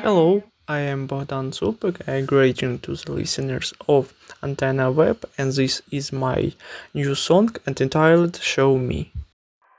Hello, I am Bogdan Supek. I greeting to the listeners of Antenna Web, and this is my new song entitled Show Me.